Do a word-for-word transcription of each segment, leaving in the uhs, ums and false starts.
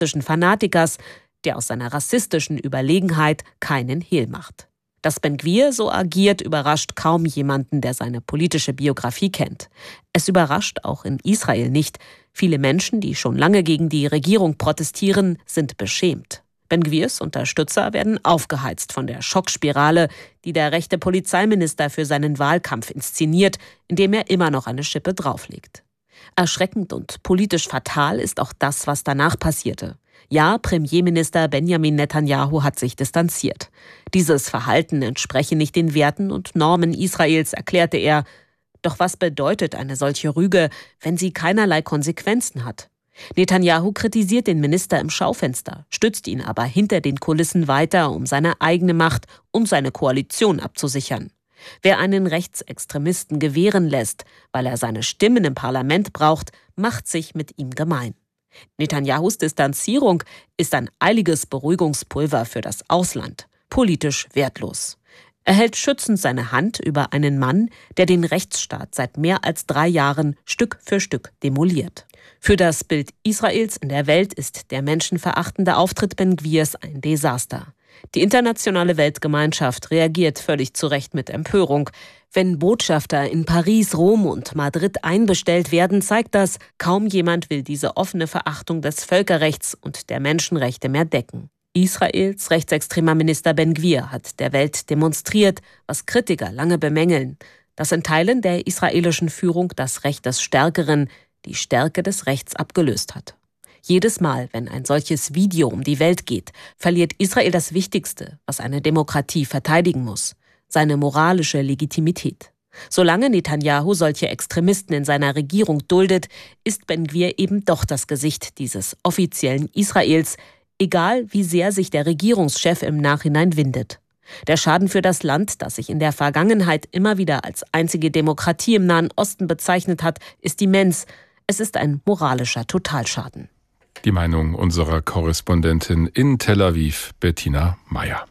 Fanatikers, der aus seiner rassistischen Überlegenheit keinen Hehl macht. Dass Ben-Gvir so agiert, überrascht kaum jemanden, der seine politische Biografie kennt. Es überrascht auch in Israel nicht. Viele Menschen, die schon lange gegen die Regierung protestieren, sind beschämt. Ben-Gvirs Unterstützer werden aufgeheizt von der Schockspirale, die der rechte Polizeiminister für seinen Wahlkampf inszeniert, indem er immer noch eine Schippe drauflegt. Erschreckend und politisch fatal ist auch das, was danach passierte. Ja, Premierminister Benjamin Netanyahu hat sich distanziert. Dieses Verhalten entspreche nicht den Werten und Normen Israels, erklärte er. Doch was bedeutet eine solche Rüge, wenn sie keinerlei Konsequenzen hat? Netanyahu kritisiert den Minister im Schaufenster, stützt ihn aber hinter den Kulissen weiter, um seine eigene Macht und seine Koalition abzusichern. Wer einen Rechtsextremisten gewähren lässt, weil er seine Stimmen im Parlament braucht, macht sich mit ihm gemein. Netanyahus Distanzierung ist ein eiliges Beruhigungspulver für das Ausland, politisch wertlos. Er hält schützend seine Hand über einen Mann, der den Rechtsstaat seit mehr als drei Jahren Stück für Stück demoliert. Für das Bild Israels in der Welt ist der menschenverachtende Auftritt Ben-Gvirs ein Desaster. Die internationale Weltgemeinschaft reagiert völlig zu Recht mit Empörung. Wenn Botschafter in Paris, Rom und Madrid einbestellt werden, zeigt das, kaum jemand will diese offene Verachtung des Völkerrechts und der Menschenrechte mehr decken. Israels rechtsextremer Minister Ben-Gvir hat der Welt demonstriert, was Kritiker lange bemängeln, dass in Teilen der israelischen Führung das Recht des Stärkeren die Stärke des Rechts abgelöst hat. Jedes Mal, wenn ein solches Video um die Welt geht, verliert Israel das Wichtigste, was eine Demokratie verteidigen muss: seine moralische Legitimität. Solange Netanyahu solche Extremisten in seiner Regierung duldet, ist Ben-Gvir eben doch das Gesicht dieses offiziellen Israels, egal wie sehr sich der Regierungschef im Nachhinein windet. Der Schaden für das Land, das sich in der Vergangenheit immer wieder als einzige Demokratie im Nahen Osten bezeichnet hat, ist immens. Es ist ein moralischer Totalschaden. Die Meinung unserer Korrespondentin in Tel Aviv, Bettina Meyer.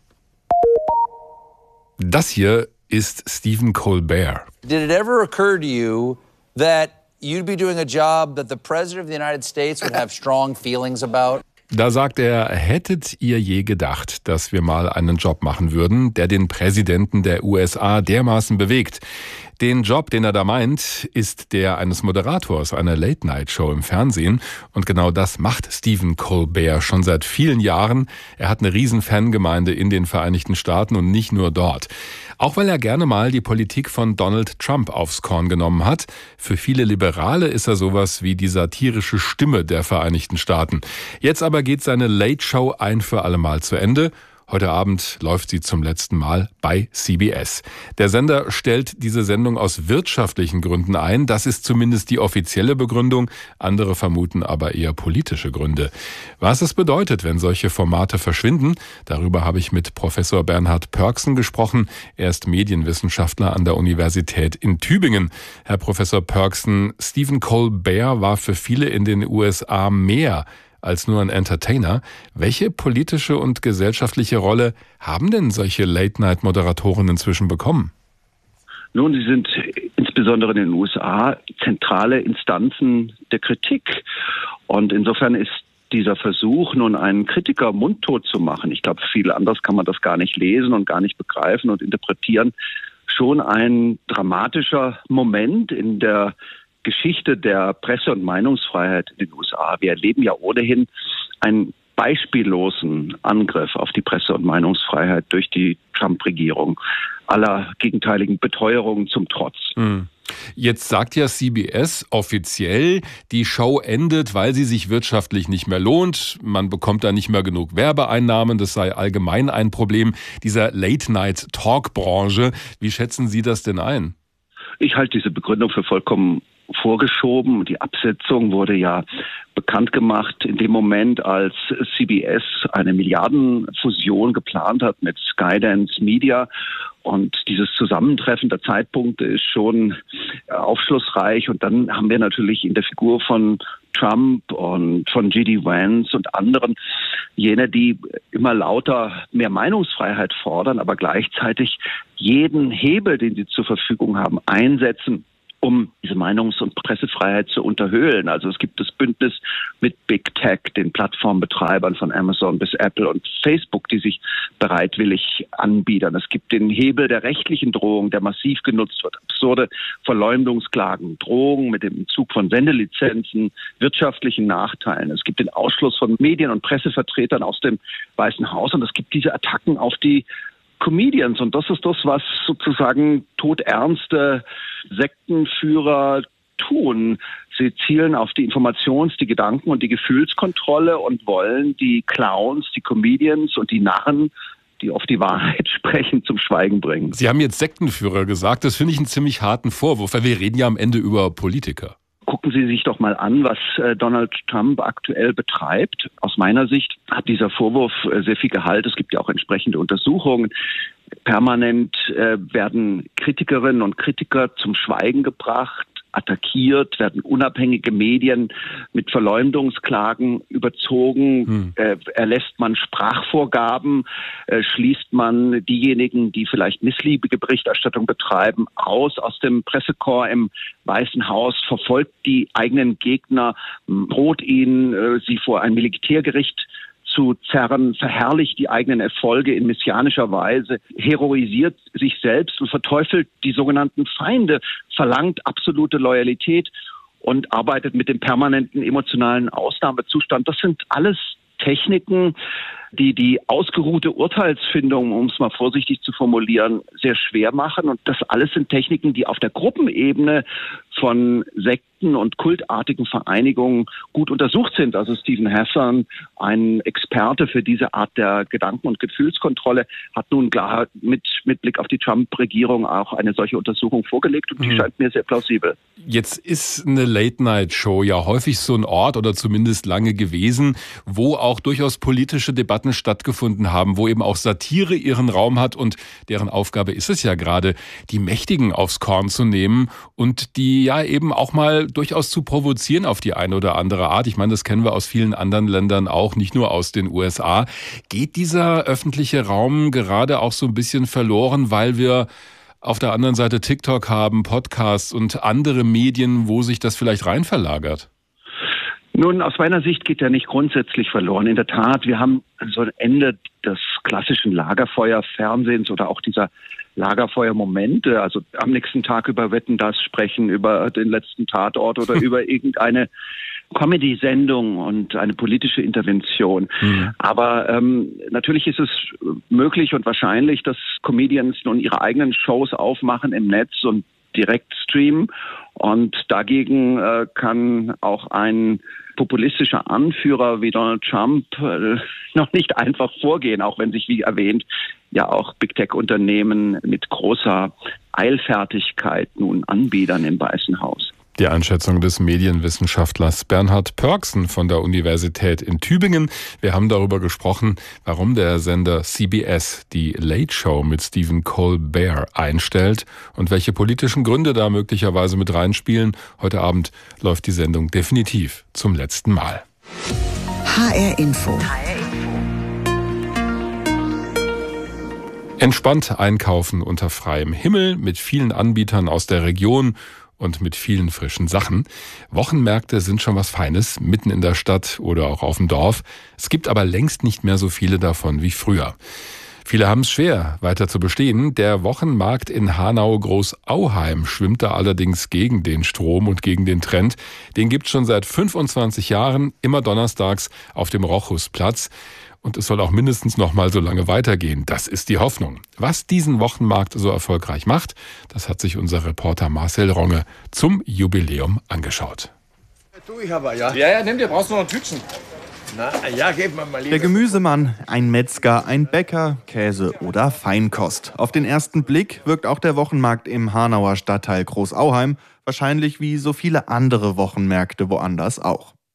Das hier ist Stephen Colbert. Did it ever occur to you that you'd be doing a job that the President of the United States would have strong feelings about? Da sagt er, hättet ihr je gedacht, dass wir mal einen Job machen würden, der den Präsidenten der U S A dermaßen bewegt? Den Job, den er da meint, ist der eines Moderators einer Late-Night-Show im Fernsehen. Und genau das macht Stephen Colbert schon seit vielen Jahren. Er hat eine riesen Fangemeinde in den Vereinigten Staaten und nicht nur dort. Auch weil er gerne mal die Politik von Donald Trump aufs Korn genommen hat. Für viele Liberale ist er sowas wie die satirische Stimme der Vereinigten Staaten. Jetzt aber geht seine Late-Show ein für alle Mal zu Ende. Heute Abend läuft sie zum letzten Mal bei C B S. Der Sender stellt diese Sendung aus wirtschaftlichen Gründen ein. Das ist zumindest die offizielle Begründung. Andere vermuten aber eher politische Gründe. Was es bedeutet, wenn solche Formate verschwinden, darüber habe ich mit Professor Bernhard Pörksen gesprochen. Er ist Medienwissenschaftler an der Universität in Tübingen. Herr Professor Pörksen, Stephen Colbert war für viele in den U S A mehr als nur ein Entertainer. Welche politische und gesellschaftliche Rolle haben denn solche Late-Night-Moderatoren inzwischen bekommen? Nun, sie sind insbesondere in den U S A zentrale Instanzen der Kritik. Und insofern ist dieser Versuch, nun einen Kritiker mundtot zu machen, ich glaube, viel anders kann man das gar nicht lesen und gar nicht begreifen und interpretieren, schon ein dramatischer Moment in der Geschichte der Presse- und Meinungsfreiheit in den U S A. Wir erleben ja ohnehin einen beispiellosen Angriff auf die Presse- und Meinungsfreiheit durch die Trump-Regierung, aller gegenteiligen Beteuerungen zum Trotz. Hm. Jetzt sagt ja C B S offiziell, die Show endet, weil sie sich wirtschaftlich nicht mehr lohnt. Man bekommt da nicht mehr genug Werbeeinnahmen. Das sei allgemein ein Problem dieser Late-Night-Talk-Branche. Wie schätzen Sie das denn ein? Ich halte diese Begründung für vollkommen vorgeschoben. Die Absetzung wurde ja bekannt gemacht in dem Moment, als C B S eine Milliardenfusion geplant hat mit Skydance Media. Und dieses Zusammentreffen der Zeitpunkte ist schon aufschlussreich. Und dann haben wir natürlich in der Figur von Trump und von J D Vance und anderen jene, die immer lauter mehr Meinungsfreiheit fordern, aber gleichzeitig jeden Hebel, den sie zur Verfügung haben, einsetzen, um diese Meinungs- und Pressefreiheit zu unterhöhlen. Also es gibt das Bündnis mit Big Tech, den Plattformbetreibern von Amazon bis Apple und Facebook, die sich bereitwillig anbiedern. Es gibt den Hebel der rechtlichen Drohung, der massiv genutzt wird. Absurde Verleumdungsklagen, Drohungen mit dem Entzug von Sendelizenzen, wirtschaftlichen Nachteilen. Es gibt den Ausschluss von Medien- und Pressevertretern aus dem Weißen Haus und es gibt diese Attacken auf die Comedians. Und das ist das, was sozusagen todernste Sektenführer tun. Sie zielen auf die Informations-, die Gedanken- und die Gefühlskontrolle und wollen die Clowns, die Comedians und die Narren, die oft die Wahrheit sprechen, zum Schweigen bringen. Sie haben jetzt Sektenführer gesagt. Das finde ich einen ziemlich harten Vorwurf, weil wir reden ja am Ende über Politiker. Gucken Sie sich doch mal an, was äh, Donald Trump aktuell betreibt. Aus meiner Sicht hat dieser Vorwurf äh, sehr viel Gehalt. Es gibt ja auch entsprechende Untersuchungen. Permanent äh, werden Kritikerinnen und Kritiker zum Schweigen gebracht, attackiert, werden unabhängige Medien mit Verleumdungsklagen überzogen, hm. äh, erlässt man Sprachvorgaben, äh, schließt man diejenigen, die vielleicht missliebige Berichterstattung betreiben, aus aus dem Pressekorps im Weißen Haus, verfolgt die eigenen Gegner, droht ihnen, äh, sie vor ein Militärgericht zu zerren, verherrlicht die eigenen Erfolge in messianischer Weise, heroisiert sich selbst und verteufelt die sogenannten Feinde, verlangt absolute Loyalität und arbeitet mit dem permanenten emotionalen Ausnahmezustand. Das sind alles Techniken, die die ausgeruhte Urteilsfindung, um es mal vorsichtig zu formulieren, sehr schwer machen. Und das alles sind Techniken, die auf der Gruppenebene von Sekten und kultartigen Vereinigungen gut untersucht sind. Also Stephen Hassan, ein Experte für diese Art der Gedanken- und Gefühlskontrolle, hat nun klar mit, mit Blick auf die Trump-Regierung auch eine solche Untersuchung vorgelegt und die mhm. scheint mir sehr plausibel. Jetzt ist eine Late-Night-Show ja häufig so ein Ort oder zumindest lange gewesen, wo auch durchaus politische Debatten stattgefunden haben, wo eben auch Satire ihren Raum hat und deren Aufgabe ist es ja gerade, die Mächtigen aufs Korn zu nehmen und die ja eben auch mal durchaus zu provozieren auf die eine oder andere Art. Ich meine, das kennen wir aus vielen anderen Ländern auch, nicht nur aus den U S A. Geht dieser öffentliche Raum gerade auch so ein bisschen verloren, weil wir auf der anderen Seite TikTok haben, Podcasts und andere Medien, wo sich das vielleicht rein verlagert? Nun, aus meiner Sicht geht er nicht grundsätzlich verloren. In der Tat, wir haben so ein Ende des klassischen Lagerfeuerfernsehens oder auch dieser Lagerfeuermomente, also am nächsten Tag über Wetten, das sprechen, über den letzten Tatort oder über irgendeine Comedy-Sendung und eine politische Intervention. Mhm. Aber ähm, natürlich ist es möglich und wahrscheinlich, dass Comedians nun ihre eigenen Shows aufmachen im Netz und direkt streamen. Und dagegen äh, kann auch ein populistischer Anführer wie Donald Trump äh, noch nicht einfach vorgehen, auch wenn sich, wie erwähnt, ja auch Big-Tech-Unternehmen mit großer Eilfertigkeit nun anbiedern im Weißen Haus. Die Einschätzung des Medienwissenschaftlers Bernhard Pörksen von der Universität in Tübingen. Wir haben darüber gesprochen, warum der Sender C B S die Late Show mit Stephen Colbert einstellt und welche politischen Gründe da möglicherweise mit reinspielen. Heute Abend läuft die Sendung definitiv zum letzten Mal. H R Info. Entspannt einkaufen unter freiem Himmel mit vielen Anbietern aus der Region und mit vielen frischen Sachen. Wochenmärkte sind schon was Feines, mitten in der Stadt oder auch auf dem Dorf. Es gibt aber längst nicht mehr so viele davon wie früher. Viele haben es schwer, weiter zu bestehen. Der Wochenmarkt in Hanau-Großauheim schwimmt da allerdings gegen den Strom und gegen den Trend. Den gibt es schon seit fünfundzwanzig Jahren, immer donnerstags auf dem Rochusplatz. Und es soll auch mindestens noch mal so lange weitergehen. Das ist die Hoffnung. Was diesen Wochenmarkt so erfolgreich macht, das hat sich unser Reporter Marcel Ronge zum Jubiläum angeschaut. Ja, ja, nimm dir, brauchst du noch ein Tütchen. Na, ja, gib mir mal lieber. Der Gemüsemann, ein Metzger, ein Bäcker, Käse oder Feinkost. Auf den ersten Blick wirkt auch der Wochenmarkt im Hanauer Stadtteil Großauheim wahrscheinlich wie so viele andere Wochenmärkte woanders auch.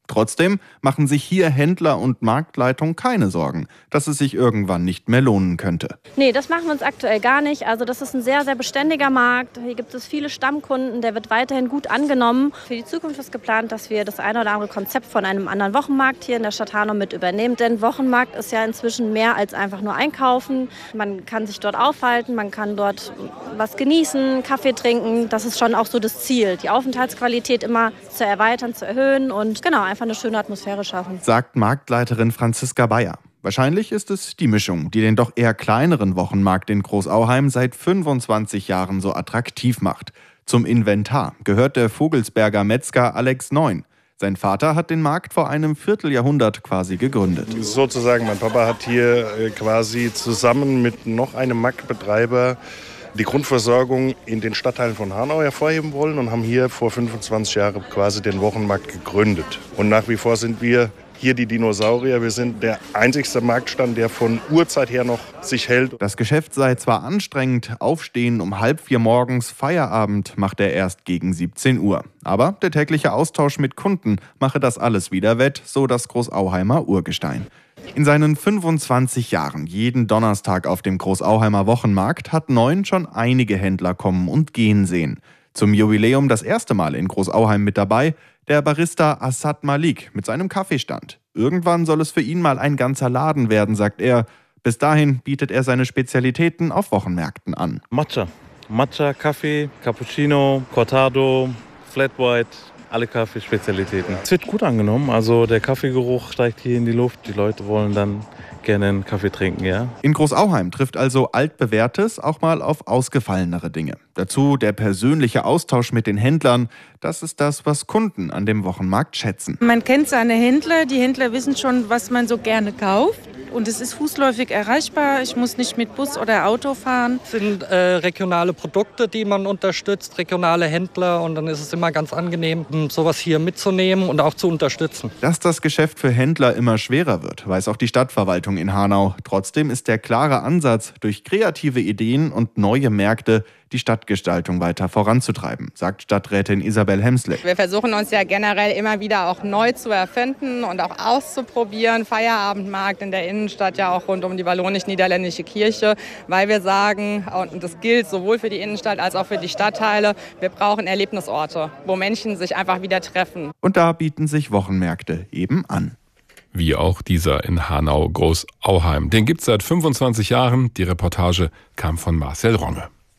Trotzdem machen sich hier Händler und Marktleitung keine Sorgen, dass es sich irgendwann nicht mehr lohnen könnte. Nee, das machen wir uns aktuell gar nicht. Also das ist ein sehr, sehr beständiger Markt. Hier gibt es viele Stammkunden, der wird weiterhin gut angenommen. Für die Zukunft ist geplant, dass wir das eine oder andere Konzept von einem anderen Wochenmarkt hier in der Stadt Hanau mit übernehmen. Denn Wochenmarkt ist ja inzwischen mehr als einfach nur einkaufen. Man kann sich dort aufhalten, man kann dort was genießen, Kaffee trinken. Das ist schon auch so das Ziel, die Aufenthaltsqualität immer zu erweitern, zu erhöhen und genau, einfach eine schöne Atmosphäre schaffen. Sagt Marktleiterin Franziska Bayer. Wahrscheinlich ist es die Mischung, die den doch eher kleineren Wochenmarkt in Großauheim seit fünfundzwanzig Jahren so attraktiv macht. Zum Inventar gehört der Vogelsberger Metzger Alex Neun. Sein Vater hat den Markt vor einem Vierteljahrhundert quasi gegründet. Sozusagen, mein Papa hat hier quasi zusammen mit noch einem Marktbetreiber die Grundversorgung in den Stadtteilen von Hanau hervorheben wollen und haben hier vor fünfundzwanzig Jahren quasi den Wochenmarkt gegründet. Und nach wie vor sind wir hier die Dinosaurier. Wir sind der einzigste Marktstand, der von Urzeit her noch sich hält. Das Geschäft sei zwar anstrengend, Aufstehen um halb vier morgens, Feierabend macht er erst gegen siebzehn Uhr. Aber der tägliche Austausch mit Kunden mache das alles wieder wett, so das Großauheimer Urgestein. In seinen fünfundzwanzig Jahren jeden Donnerstag auf dem Großauheimer Wochenmarkt hat Neun schon einige Händler kommen und gehen sehen. Zum Jubiläum das erste Mal in Großauheim mit dabei der Barista Assad Malik mit seinem Kaffeestand. Irgendwann soll es für ihn mal ein ganzer Laden werden, sagt er. Bis dahin bietet er seine Spezialitäten auf Wochenmärkten an. Matcha. Matcha, Kaffee, Cappuccino, Cortado, Flat White. Alle Kaffeespezialitäten. Es wird gut angenommen, also der Kaffeegeruch steigt hier in die Luft. Die Leute wollen dann gerne einen Kaffee trinken, ja. In Großauheim trifft also Altbewährtes auch mal auf ausgefallenere Dinge. Dazu der persönliche Austausch mit den Händlern. Das ist das, was Kunden an dem Wochenmarkt schätzen. Man kennt seine Händler, die Händler wissen schon, was man so gerne kauft. Und es ist fußläufig erreichbar. Ich muss nicht mit Bus oder Auto fahren. Es sind äh, regionale Produkte, die man unterstützt, regionale Händler. Und dann ist es immer ganz angenehm, sowas hier mitzunehmen und auch zu unterstützen. Dass das Geschäft für Händler immer schwerer wird, weiß auch die Stadtverwaltung in Hanau. Trotzdem ist der klare Ansatz, durch kreative Ideen und neue Märkte die Stadtgestaltung weiter voranzutreiben, sagt Stadträtin Isabel Hemsle. Wir versuchen uns ja generell immer wieder auch neu zu erfinden und auch auszuprobieren. Feierabendmarkt in der Innenstadt, ja auch rund um die wallonisch-niederländische Kirche, weil wir sagen, und das gilt sowohl für die Innenstadt als auch für die Stadtteile, wir brauchen Erlebnisorte, wo Menschen sich einfach wieder treffen. Und da bieten sich Wochenmärkte eben an. Wie auch dieser in Hanau-Großauheim. Den gibt's seit fünfundzwanzig Jahren. Die Reportage kam von Marcel Ronge.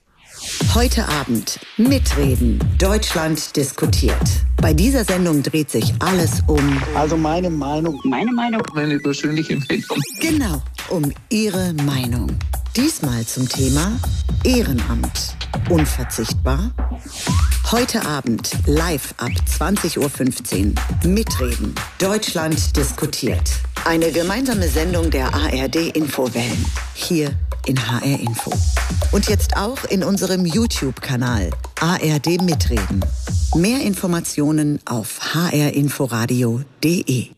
Heute Abend mitreden. Deutschland diskutiert. Bei dieser Sendung dreht sich alles um... Also meine Meinung. Meine Meinung? Meine persönliche Meinung. Genau, um Ihre Meinung. Diesmal zum Thema Ehrenamt. Unverzichtbar? Heute Abend live ab zwanzig Uhr fünfzehn. Mitreden. Deutschland diskutiert. Eine gemeinsame Sendung der A R D-Infowellen. Hier in H R Info. Und jetzt auch in unserem YouTube-Kanal A R D Mitreden. Mehr Informationen auf h r inforadio punkt d e.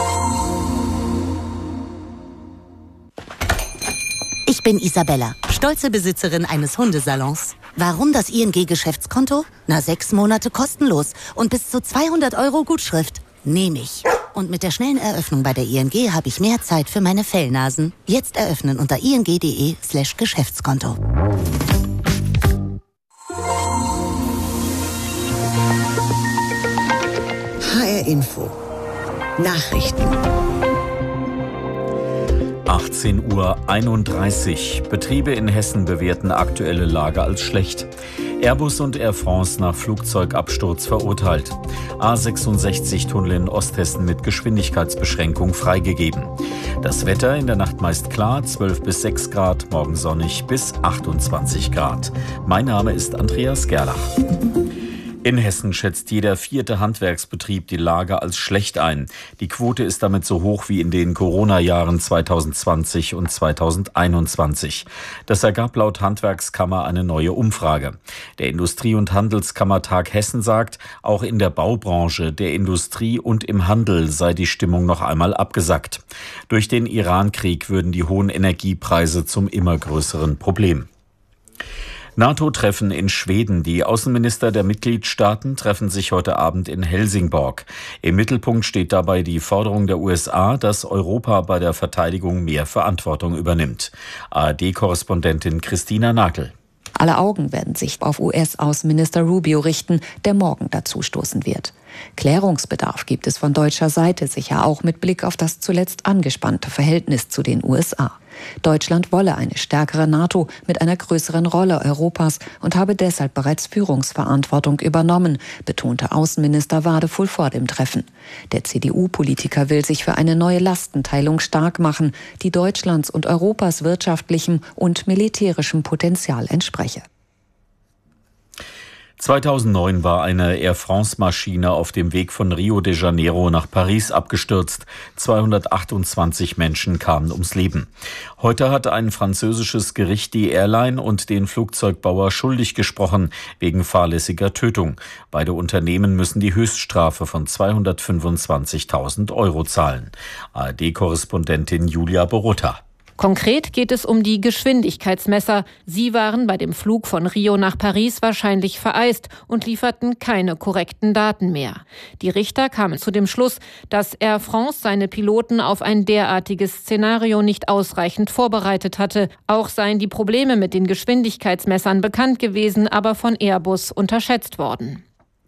Ich bin Isabella, stolze Besitzerin eines Hundesalons. Warum das I N G-Geschäftskonto? Na, sechs Monate kostenlos und bis zu zweihundert Euro Gutschrift. Nehme ich. Und mit der schnellen Eröffnung bei der I N G habe ich mehr Zeit für meine Fellnasen. Jetzt eröffnen unter ing punkt de slash Geschäftskonto. H R Info. Nachrichten. achtzehn Uhr einunddreißig. Betriebe in Hessen bewerten aktuelle Lage als schlecht. Airbus und Air France nach Flugzeugabsturz verurteilt. A sechsundsechzig-Tunnel in Osthessen mit Geschwindigkeitsbeschränkung freigegeben. Das Wetter in der Nacht meist klar, zwölf bis sechs Grad, morgen sonnig bis achtundzwanzig Grad. Mein Name ist Andreas Gerlach. In Hessen schätzt jeder vierte Handwerksbetrieb die Lage als schlecht ein. Die Quote ist damit so hoch wie in den Corona-Jahren zweitausendzwanzig und zweitausendeinundzwanzig. Das ergab laut Handwerkskammer eine neue Umfrage. Der Industrie- und Handelskammertag Hessen sagt, auch in der Baubranche, der Industrie und im Handel sei die Stimmung noch einmal abgesackt. Durch den Iran-Krieg würden die hohen Energiepreise zum immer größeren Problem. NATO-Treffen in Schweden. Die Außenminister der Mitgliedstaaten treffen sich heute Abend in Helsingborg. Im Mittelpunkt steht dabei die Forderung der U S A, dass Europa bei der Verteidigung mehr Verantwortung übernimmt. A R D-Korrespondentin Christina Nagel. Alle Augen werden sich auf U S-Außenminister Rubio richten, der morgen dazustoßen wird. Klärungsbedarf gibt es von deutscher Seite sicher auch mit Blick auf das zuletzt angespannte Verhältnis zu den U S A. Deutschland wolle eine stärkere NATO mit einer größeren Rolle Europas und habe deshalb bereits Führungsverantwortung übernommen, betonte Außenminister Wadefull vor dem Treffen. Der C D U-Politiker will sich für eine neue Lastenteilung stark machen, die Deutschlands und Europas wirtschaftlichem und militärischem Potenzial entspreche. zweitausendneun war eine Air France-Maschine auf dem Weg von Rio de Janeiro nach Paris abgestürzt. zweihundertachtundzwanzig Menschen kamen ums Leben. Heute hat ein französisches Gericht die Airline und den Flugzeugbauer schuldig gesprochen wegen fahrlässiger Tötung. Beide Unternehmen müssen die Höchststrafe von zweihundertfünfundzwanzigtausend Euro zahlen. A R D-Korrespondentin Julia Borota. Konkret geht es um die Geschwindigkeitsmesser. Sie waren bei dem Flug von Rio nach Paris wahrscheinlich vereist und lieferten keine korrekten Daten mehr. Die Richter kamen zu dem Schluss, dass Air France seine Piloten auf ein derartiges Szenario nicht ausreichend vorbereitet hatte. Auch seien die Probleme mit den Geschwindigkeitsmessern bekannt gewesen, aber von Airbus unterschätzt worden.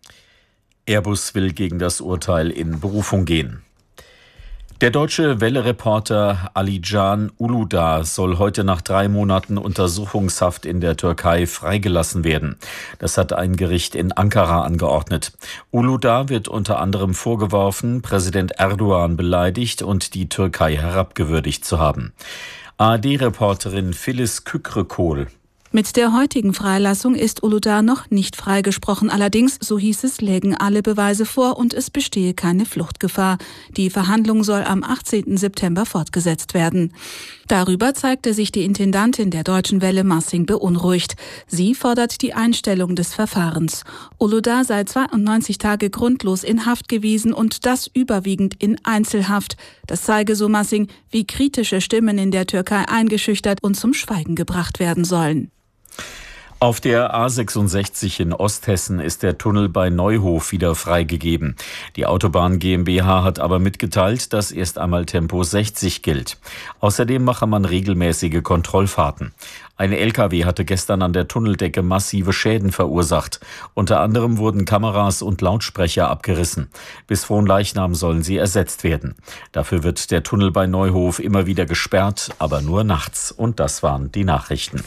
Airbus will gegen das Urteil in Berufung gehen. Der deutsche Welle-Reporter Ali Can Uludağ soll heute nach drei Monaten Untersuchungshaft in der Türkei freigelassen werden. Das hat ein Gericht in Ankara angeordnet. Uludağ wird unter anderem vorgeworfen, Präsident Erdogan beleidigt und die Türkei herabgewürdigt zu haben. A R D-Reporterin Phyllis Kükrekohl. Mit der heutigen Freilassung ist Uludağ noch nicht freigesprochen. Allerdings, so hieß es, lägen alle Beweise vor und es bestehe keine Fluchtgefahr. Die Verhandlung soll am achtzehnten September fortgesetzt werden. Darüber zeigte sich die Intendantin der Deutschen Welle Massing beunruhigt. Sie fordert die Einstellung des Verfahrens. Uludağ sei zweiundneunzig Tage grundlos in Haft gewiesen und das überwiegend in Einzelhaft. Das zeige, so Massing, wie kritische Stimmen in der Türkei eingeschüchtert und zum Schweigen gebracht werden sollen. Auf der A sechsundsechzig in Osthessen ist der Tunnel bei Neuhof wieder freigegeben. Die Autobahn GmbH hat aber mitgeteilt, dass erst einmal Tempo sechzig gilt. Außerdem mache man regelmäßige Kontrollfahrten. Ein L K W hatte gestern an der Tunneldecke massive Schäden verursacht. Unter anderem wurden Kameras und Lautsprecher abgerissen. Bis Fronleichnam sollen sie ersetzt werden. Dafür wird der Tunnel bei Neuhof immer wieder gesperrt, aber nur nachts. Und das waren die Nachrichten.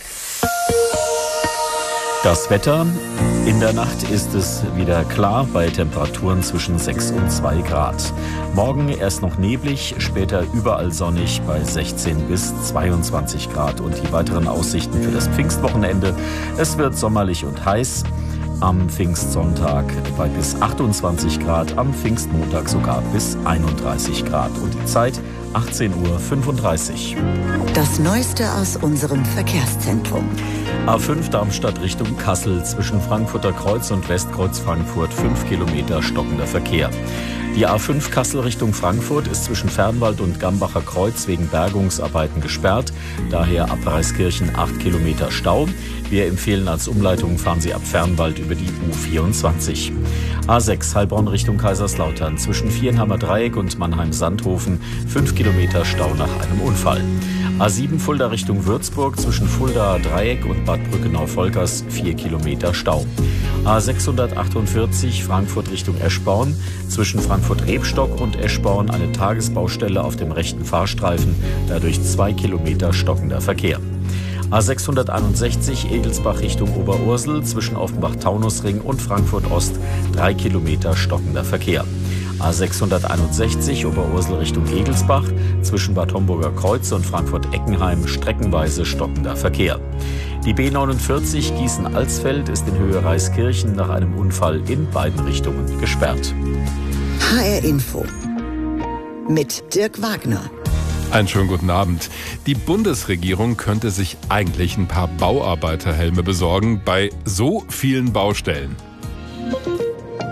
Das Wetter. In der Nacht ist es wieder klar bei Temperaturen zwischen sechs und zwei Grad. Morgen erst noch neblig, später überall sonnig bei sechzehn bis zweiundzwanzig Grad. Und die weiteren Aussichten für das Pfingstwochenende. Es wird sommerlich und heiß. Am Pfingstsonntag bei bis achtundzwanzig Grad, am Pfingstmontag sogar bis einunddreißig Grad. Und die Zeit achtzehn Uhr fünfunddreißig. Das Neueste aus unserem Verkehrszentrum. A fünf Darmstadt Richtung Kassel, zwischen Frankfurter Kreuz und Westkreuz Frankfurt, fünf Kilometer stockender Verkehr. Die A fünf Kassel Richtung Frankfurt ist zwischen Fernwald und Gambacher Kreuz wegen Bergungsarbeiten gesperrt. Daher ab Reiskirchen acht Kilometer Stau. Wir empfehlen als Umleitung, fahren Sie ab Fernwald über die U vierundzwanzig. A sechs Heilbronn Richtung Kaiserslautern, zwischen Vierenheimer Dreieck und Mannheim-Sandhofen, fünf Kilometer Stau nach einem Unfall. A sieben Fulda Richtung Würzburg, zwischen Fulda Dreieck und Bad Brückenau-Volkers, vier Kilometer Stau. A sechshundertachtundvierzig Frankfurt Richtung Eschborn, zwischen Frankfurt-Rebstock und Eschborn eine Tagesbaustelle auf dem rechten Fahrstreifen, dadurch zwei Kilometer stockender Verkehr. A sechshunderteinundsechzig Egelsbach Richtung Oberursel, zwischen Offenbach-Taunusring und Frankfurt-Ost, drei Kilometer stockender Verkehr. A sechshunderteinundsechzig Oberursel Richtung Egelsbach, zwischen Bad Homburger Kreuz und Frankfurt-Eckenheim streckenweise stockender Verkehr. Die B neunundvierzig Gießen-Alsfeld ist in Höhe Reiskirchen nach einem Unfall in beiden Richtungen gesperrt. H R Info mit Dirk Wagner. Einen schönen guten Abend. Die Bundesregierung könnte sich eigentlich ein paar Bauarbeiterhelme besorgen bei so vielen Baustellen.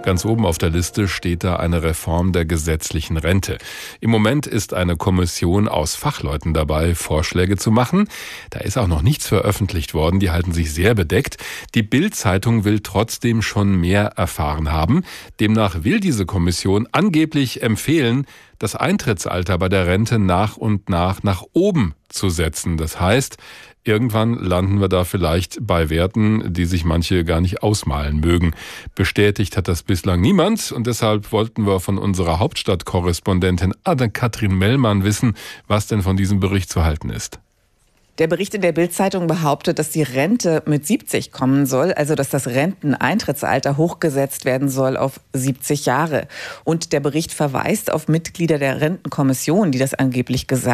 Ganz oben auf der Liste steht da eine Reform der gesetzlichen Rente. Im Moment ist eine Kommission aus Fachleuten dabei, Vorschläge zu machen. Da ist auch noch nichts veröffentlicht worden, die halten sich sehr bedeckt. Die Bild-Zeitung will trotzdem schon mehr erfahren haben. Demnach will diese Kommission angeblich empfehlen, das Eintrittsalter bei der Rente nach und nach nach oben zu setzen. Das heißt, irgendwann landen wir da vielleicht bei Werten, die sich manche gar nicht ausmalen mögen. Bestätigt hat das bislang niemand und deshalb wollten wir von unserer Hauptstadtkorrespondentin Anne-Kathrin Mellmann wissen, was denn von diesem Bericht zu halten ist. Der Bericht in der Bild-Zeitung behauptet, dass die Rente mit siebzig kommen soll, also dass das Renteneintrittsalter hochgesetzt werden soll auf siebzig Jahre. Und der Bericht verweist auf Mitglieder der Rentenkommission, die das angeblich gesagt